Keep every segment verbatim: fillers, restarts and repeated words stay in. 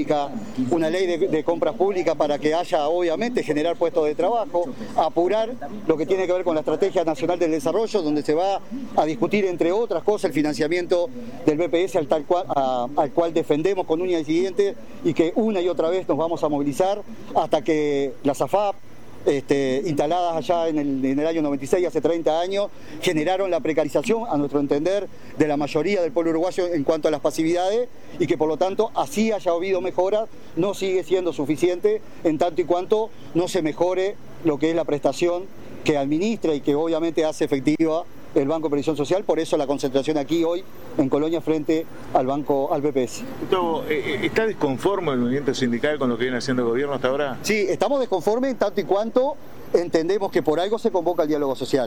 pública, una ley de, de compras públicas para que haya, obviamente, generar puestos de trabajo, apurar lo que tiene que ver con la Estrategia Nacional del Desarrollo, donde se va a discutir, entre otras cosas, el financiamiento del B P S al, tal cual, a, al cual defendemos con uñas y dientes y que una y otra vez nos vamos a movilizar hasta que las A F A P, Este, instaladas allá en el, en el año noventa y seis, hace treinta años, generaron la precarización, a nuestro entender, de la mayoría del pueblo uruguayo en cuanto a las pasividades, y que por lo tanto, así haya habido mejoras, no sigue siendo suficiente en tanto y cuanto no se mejore lo que es la prestación que administra y que obviamente hace efectiva el Banco de Previsión Social. Por eso la concentración aquí hoy en Colonia frente al banco, al B P S. Gustavo, ¿está desconforme el movimiento sindical con lo que viene haciendo el gobierno hasta ahora? Sí, estamos desconformes en tanto y cuanto entendemos que por algo se convoca el diálogo social.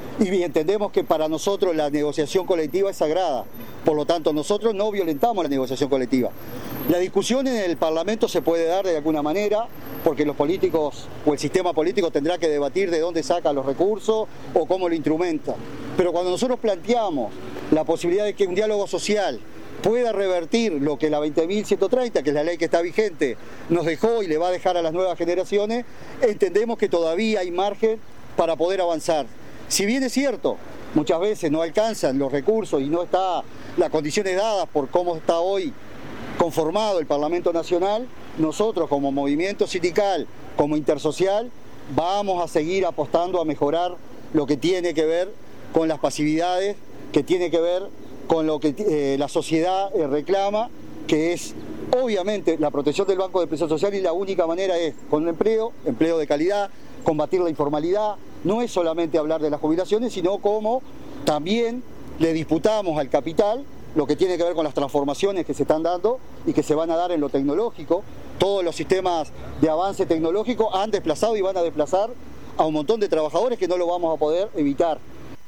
Y entendemos que para nosotros la negociación colectiva es sagrada. Por lo tanto, nosotros no violentamos la negociación colectiva. La discusión en el Parlamento se puede dar de alguna manera, porque los políticos o el sistema político tendrá que debatir de dónde saca los recursos o cómo lo instrumenta. Pero cuando nosotros planteamos la posibilidad de que un diálogo social pueda revertir lo que la veinte mil ciento treinta, que es la ley que está vigente, nos dejó y le va a dejar a las nuevas generaciones, entendemos que todavía hay margen para poder avanzar. Si bien es cierto, muchas veces no alcanzan los recursos y no está las condiciones dadas por cómo está hoy conformado el Parlamento Nacional, nosotros como movimiento sindical, como intersocial, vamos a seguir apostando a mejorar lo que tiene que ver con las pasividades, que tiene que ver con lo que eh, la sociedad eh, reclama, que es obviamente la protección del Banco de Previsión Social, y la única manera es con el empleo, empleo de calidad, combatir la informalidad. No es solamente hablar de las jubilaciones, sino como también le disputamos al capital lo que tiene que ver con las transformaciones que se están dando y que se van a dar en lo tecnológico. Todos los sistemas de avance tecnológico han desplazado y van a desplazar a un montón de trabajadores que no lo vamos a poder evitar.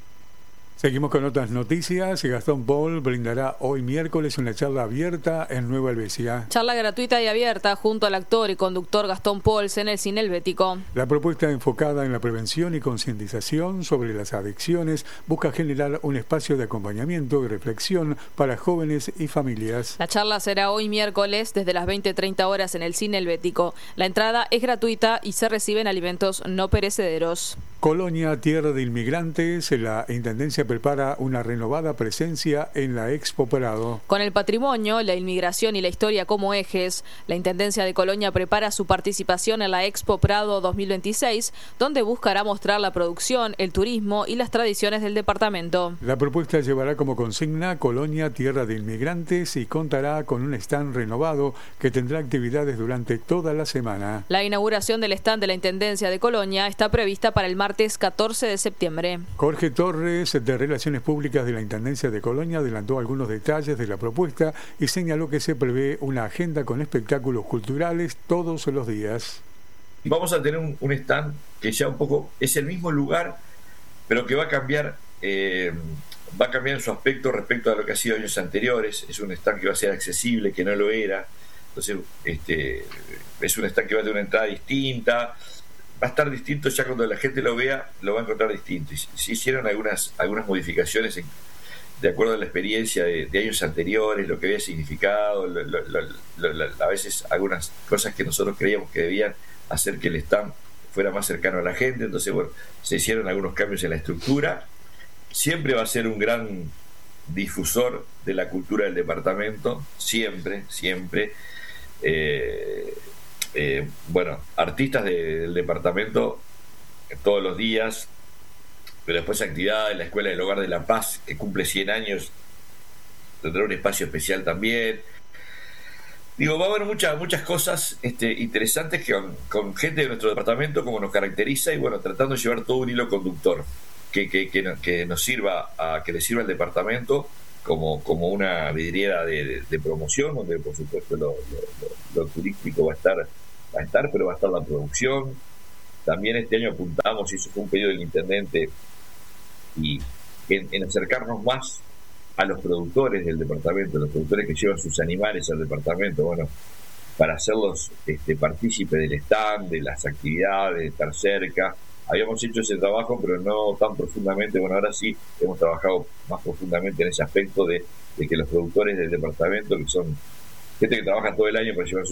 Seguimos con otras noticias. Gastón Paul brindará hoy miércoles una charla abierta en Nueva Helvecia. Charla gratuita y abierta junto al actor y conductor Gastón Pauls en el Cine Helvético. La propuesta, enfocada en la prevención y concientización sobre las adicciones, busca generar un espacio de acompañamiento y reflexión para jóvenes y familias. La charla será hoy miércoles desde las veinte treinta horas en el Cine Helvético. La entrada es gratuita y se reciben alimentos no perecederos. Colonia, tierra de inmigrantes, la Intendencia prepara una renovada presencia en la Expo Prado. Con el patrimonio, la inmigración y la historia como ejes, la Intendencia de Colonia prepara su participación en la Expo Prado dos mil veintiséis, donde buscará mostrar la producción, el turismo y las tradiciones del departamento. La propuesta llevará como consigna Colonia, tierra de inmigrantes, y contará con un stand renovado que tendrá actividades durante toda la semana. La inauguración del stand de la Intendencia de Colonia está prevista para el martes catorce de septiembre. Jorge Torres, de Relaciones Públicas de la Intendencia de Colonia, adelantó algunos detalles de la propuesta y señaló que se prevé una agenda con espectáculos culturales todos los días. Vamos a tener un, un stand que ya un poco es el mismo lugar, pero que va a cambiar, eh, va a cambiar en su aspecto respecto a lo que ha sido años anteriores. Es un stand que va a ser accesible, que no lo era. Entonces, este, es un stand que va a tener una entrada distinta. Va a estar distinto, ya cuando la gente lo vea, lo va a encontrar distinto. Y se hicieron algunas, algunas modificaciones en, de acuerdo a la experiencia de, de años anteriores, lo que había significado, lo, lo, lo, lo, a veces algunas cosas que nosotros creíamos que debían hacer que el stand fuera más cercano a la gente. Entonces, bueno, se hicieron algunos cambios en la estructura. Siempre va a ser un gran difusor de la cultura del departamento, siempre, siempre. Eh, Eh, bueno, artistas de, del departamento eh, todos los días, pero después actividades, la Escuela del Hogar de la Paz, que cumple cien años, tendrá un espacio especial también. Digo, va a haber muchas muchas cosas este, interesantes que con, con gente de nuestro departamento, como nos caracteriza, y bueno, tratando de llevar todo un hilo conductor que, que, que, que nos sirva, a, que le sirva al departamento como, como una vidriera de, de, de promoción, donde por supuesto lo, lo, lo turístico va a estar va a estar, pero va a estar la producción. También este año apuntamos, y eso fue un pedido del intendente, y en, en acercarnos más a los productores del departamento, los productores que llevan sus animales al departamento, bueno, para hacerlos este, partícipes del stand, de las actividades, de estar cerca. Habíamos hecho ese trabajo, pero no tan profundamente. Bueno, ahora sí hemos trabajado más profundamente en ese aspecto de, de que los productores del departamento, que son gente que trabaja todo el año para llevar sus